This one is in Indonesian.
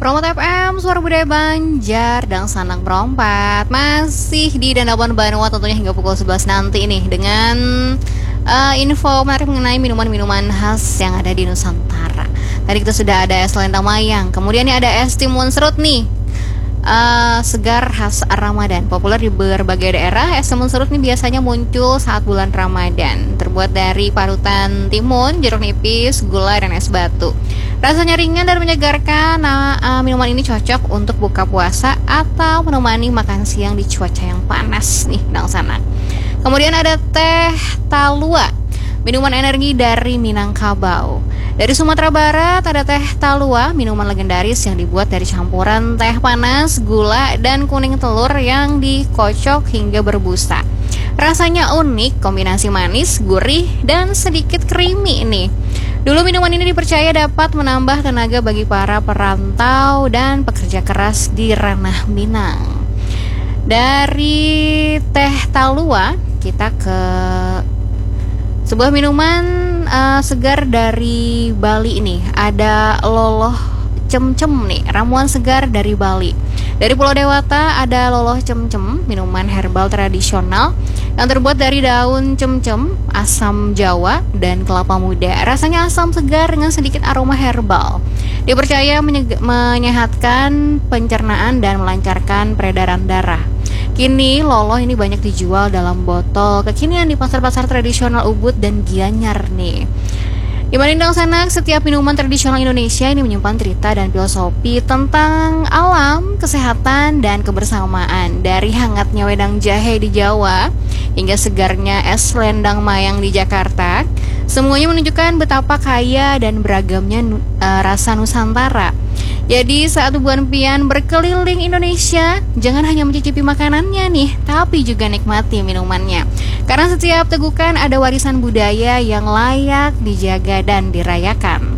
Promote FM, Suara Budaya Banjar dan Sanang Perompat masih di Dandawan Banua tentunya hingga pukul 11 nanti nih dengan info menarik mengenai minuman-minuman khas yang ada di Nusantara. Tadi kita sudah ada es lendang mayang, kemudian ini ada es timun serut nih, segar khas Ramadan. Populer di berbagai daerah, es timun serut ini biasanya muncul saat bulan Ramadan. Terbuat dari parutan timun, jeruk nipis, gula, dan es batu. Rasanya ringan dan menyegarkan. Minuman ini cocok untuk buka puasa atau menemani makan siang di cuaca yang panas nih di sana. Kemudian ada teh talua, minuman energi dari Minangkabau. Dari Sumatera Barat ada teh talua, minuman legendaris yang dibuat dari campuran teh panas, gula, dan kuning telur yang dikocok hingga berbusa. Rasanya unik, kombinasi manis, gurih, dan sedikit creamy nih. Dulu minuman ini dipercaya dapat menambah tenaga bagi para perantau dan pekerja keras di ranah Minang. Dari teh talua kita ke sebuah minuman segar dari Bali ini. Ada loloh cem-cem nih, ramuan segar dari Bali. Dari Pulau Dewata ada loloh cem-cem, minuman herbal tradisional yang terbuat dari daun cem-cem, asam jawa, dan kelapa muda. Rasanya asam segar dengan sedikit aroma herbal. Dipercaya menyehatkan pencernaan dan melancarkan peredaran darah. Kini loloh ini banyak dijual dalam botol kekinian di pasar-pasar tradisional Ubud dan Gianyar nih. Di Marindang Sanak, setiap minuman tradisional Indonesia ini menyimpan cerita dan filosofi tentang alam, kesehatan, dan kebersamaan. Dari hangatnya wedang jahe di Jawa hingga segarnya es lendang mayang di Jakarta, semuanya menunjukkan betapa kaya dan beragamnya rasa Nusantara. Jadi saat Buan Pian berkeliling Indonesia, jangan hanya mencicipi makanannya nih, tapi juga nikmati minumannya. Karena setiap tegukan ada warisan budaya yang layak dijaga dan dirayakan.